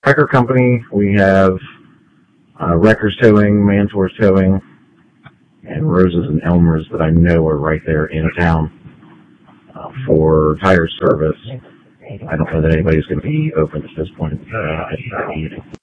Wrecker Company, we have Wreckers Towing, Mantor's Towing, and Roses and Elmer's that I know are right there in town for tire service. I don't know that anybody's going to be open at this point in the evening.